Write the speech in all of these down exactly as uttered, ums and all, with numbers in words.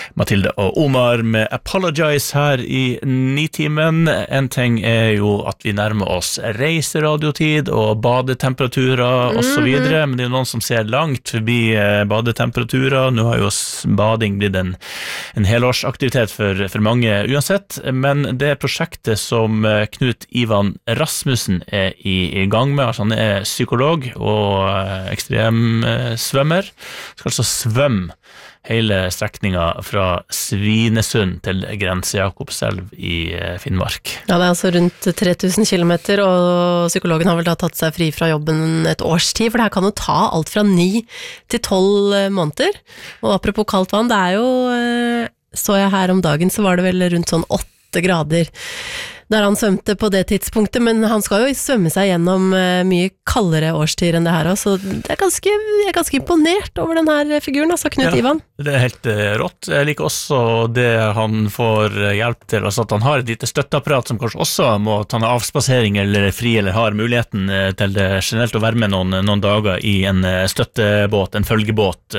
Mathilde og Omar med Apologize her i Nitimen. En ting er jo at vi nærmer oss reiseradiotid og badetemperaturer og så videre, men det er jo noen som ser langt forbi badetemperaturer. Nå har jo bading blitt en, en helårsaktivitet for, for mange uansett, men det prosjektet som Knut Ivan Rasmussen er i, i gang med, altså han er psykolog og ekstremsvømmer, skal altså svømme hele strekningen fra Svinesund til Grense Jakobselv i Finnmark. Ja, det er altså rundt tre tusen kilometer, og psykologen har vel da tatt seg fri fra jobben et års tid, for det her kan jo ta alt fra ni til tolv måneder. Og apropos kaldt vann, det er jo, så jeg her om dagen, så var det vel rundt sånn åtte grader der han svømte på det tidspunktet, men han skal jo svømme seg gjennom mye kaldere årstid enn det her, så det er ganske, jeg er ganske imponert over den her figuren, altså Knut ja, Ivan. Det er helt rått. Jeg liker også det han får hjelp til, altså at han har et lite støtteapparat som kanskje også må ta en avspasering eller fri, eller har muligheten til det generelt å være med noen, noen dager i en støttebåt, en følgebåt,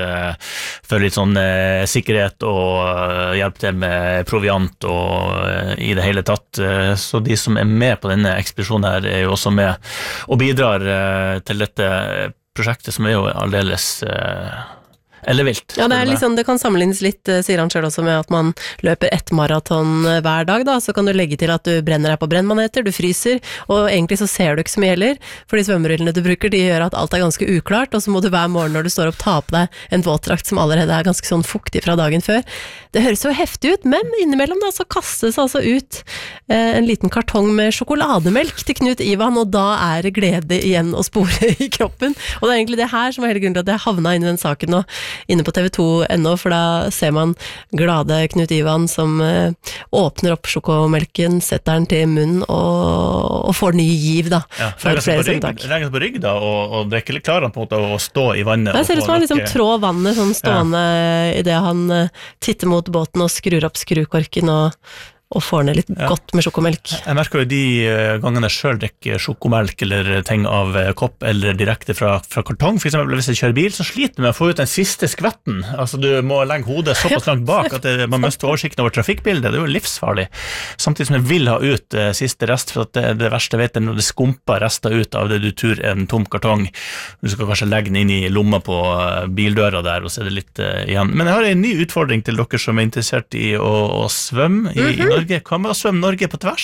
for litt sånn sikkerhet og hjelp til med proviant og i det hele tatt. Så de som er med på denne ekspedisjonen her er jo også med og bidrar eh, til dette prosjektet som er jo aldeles eh, eller vilt. Ja, det er liksom, det kan sammenlignes litt, sier han selv også, med at man løper ett maraton hver dag da, så kan du legge til at du brenner deg på brennmaneter, du fryser, og egentlig så ser du ikke så mye heller, for de svømmerullene du bruker, de gjør at alt er ganske uklart, og så må du hver morgen når du står opp ta på deg en våtdrakt som allerede er ganske sånn fuktig fra dagen før. Det høres jo heftig ut, men innimellom da så kastes altså ut eh, en liten kartong med sjokolademelk til Knut Ivan, og da er det glede igjen å spore i kroppen, og det er egentlig det her som er hele grunnen til at jeg havna inn i den saken nå, inne på T V to punkt no, for da ser man glade Knut Ivan som uh, åpner opp sjokomelken, setter den til munnen og, og får ny giv da. Ja, legger seg på rygg da, og, og drikker litt klar på en måte å stå i vannet. Det ser ut som han liksom trår vannet sånn stående ja. I det han uh, titter mot båten og skrur opp skrukorken og og får ned litt ja. Godt med sjokomelk. Jeg merker jo de gangene jeg selv drikker sjokomelk eller ting av kopp eller direkte fra, fra kartong, for eksempel hvis jeg kjører bil, så sliter jeg med å få ut den siste skvetten. Altså du må legge hodet såpass langt bak at det, man mister oversikten over trafikkbildet. Det er jo livsfarlig. Samtidig som jeg vil ha ut eh, siste rest, for at det, det verste jeg vet er når det skumper rester ut av det du tror er en tom kartong. Du skal kanskje legge den inn i lomma på bildøra der, og så er det litt eh, igjen. Men jeg har en ny utfordring til dere som er interessert i å, å svømme i, mm-hmm. i Norge. Hva med å svømme Norge på tvers?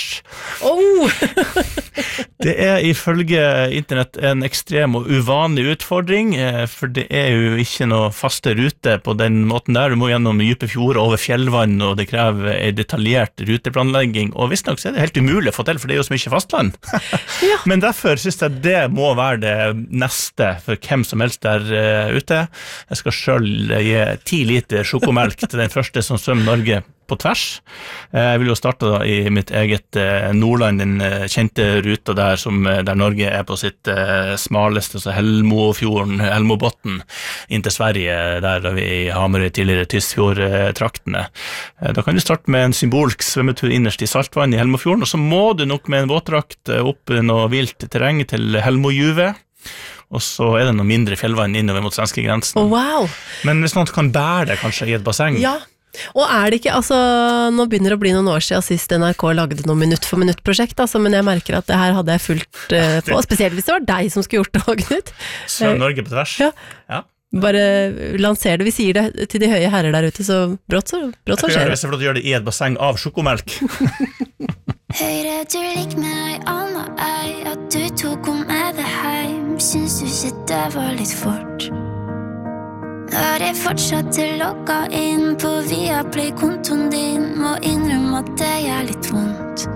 Oh! Det er ifølge internett en ekstrem og uvanlig utfordring, for det er jo ikke noe faste rute på den måten der. Du må gjennom dype fjorder over fjellvann, og det krever en detaljert ruteplanlegging, og visst nok så er det helt umulig å få til, for det er jo så mye fastland. Ja. Men derfor synes jeg det må være det neste for hvem som helst der uh, ute. Jeg skal selv gi ti liter sjokomelk til den første som svømmer Norge på tvers. Jeg vil jo starte da i mitt eget Nordland, den kjente ruta der, som, der Norge er på sitt smaleste, så Helmofjorden, Helmobotn, inn til Sverige, der vi har med tidligere Tysfjord-traktene. Da kan du starte med en symbolsk svømmetur innerst i saltvann i Helmofjorden, og så må du nok med en våtdrakt opp noe vilt terreng til Helmojuve, og så er det noe mindre fjellvann innover mot svenske grensen. Oh, wow. Men hvis noen kan bære det kanskje i et basseng, ja. Og er det ikke, altså, nå begynner det å bli noen år siden sist N R K lagde noe minutt for minutt-prosjekt, altså, men jeg merker at det her hadde jeg fulgt uh, på, spesielt hvis det var deg som skulle gjort det, Knut. Svøm Norge på tvers. Ja. Ja. Bare lanser det, vi sier det til de høye herrer der ute, så brått så, brått så skjer det. Jeg skal gjøre det i et basseng av sjokomelk. Høyre du lik meg, Anna, ei, at du tok om med det heim, syns du ikke det var litt fort? Når jeg fortsatte logga inn på Viaplay-kontoen din, må innrømme at det er litt vondt.